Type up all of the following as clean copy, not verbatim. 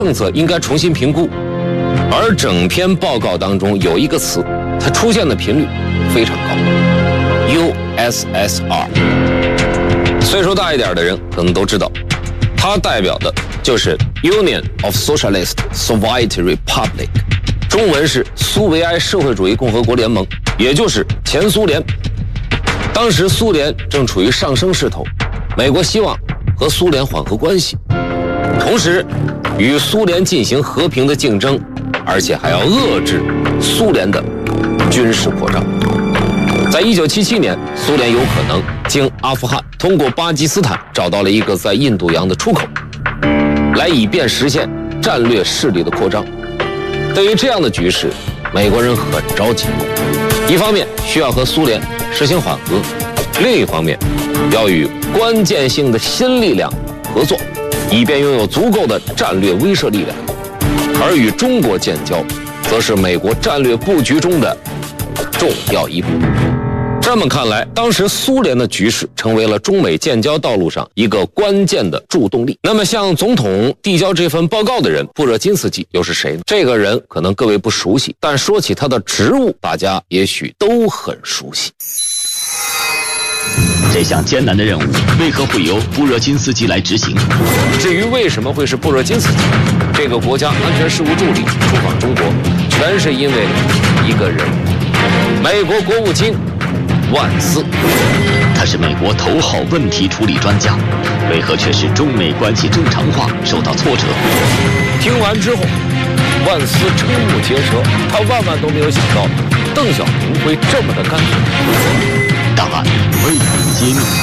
政策应该重新评估。而整篇报告当中有一个词，它出现的频率非常高 ，USSR。岁数大一点的人可能都知道，它代表的就是 Union of Socialist Soviet Republic， 中文是苏维埃社会主义共和国联盟，也就是前苏联。当时苏联正处于上升势头，美国希望和苏联缓和关系，同时与苏联进行和平的竞争，而且还要遏制苏联的军事扩张。在1977年，苏联有可能经阿富汗通过巴基斯坦找到了一个在印度洋的出口，来以便实现战略势力的扩张。对于这样的局势，美国人很着急，一方面需要和苏联实行缓和，另一方面要与关键性的新力量合作，以便拥有足够的战略威慑力量。而与中国建交，则是美国战略布局中的重要一步。这么看来，当时苏联的局势成为了中美建交道路上一个关键的助动力。那么向总统递交这份报告的人布热津斯基又是谁呢？这个人可能各位不熟悉，但说起他的职务，大家也许都很熟悉。 这项艰难的任务为何会由布热津斯基来执行？ 至于为什么会是布热津斯基这个国家安全事务助理出访中国，全是因为一个人，美国国务卿万斯。 他是美国头号问题处理专家，为何却使中美关系正常化受到挫折？ 听完之后，万斯瞠目结舌，他万万都没有想到邓小平会这么的干脆。 答案未能揭秘。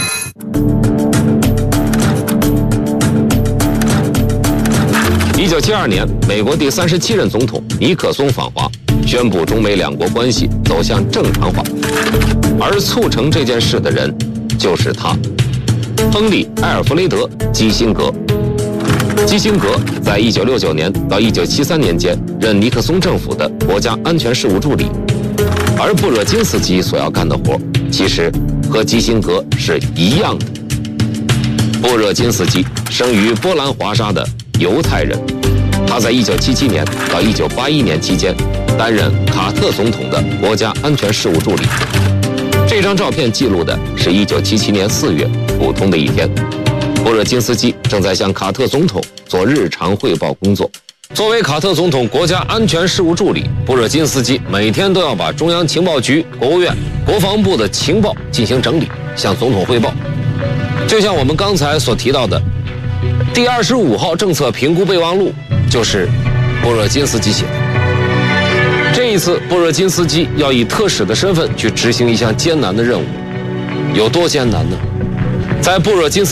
1972年，美国第37任总统尼克松访华，宣布中美两国关系走向正常化，而促成这件事的人就是他，亨利·埃尔弗雷德·基辛格。基辛格在1969年到1973年间任尼克松政府的国家安全事务助理，而布热津斯基所要干的活，其实和基辛格是一样的。布热津斯基生于波兰华沙的犹太人，他在1977年到1981年期间担任卡特总统的国家安全事务助理。这张照片记录的是1977年4月普通的一天，布热津斯基正在向卡特总统做日常汇报工作。作为卡特总统国家安全事务助理，布热津斯基每天都要把中央情报局、国务院、国防部的情报进行整理，向总统汇报。就像我们刚才所提到的第25号政策评估备忘录，就是布热津斯基写的。这一次，布热津斯基要以特使的身份去执行一项艰难的任务，有多艰难呢？在布热津斯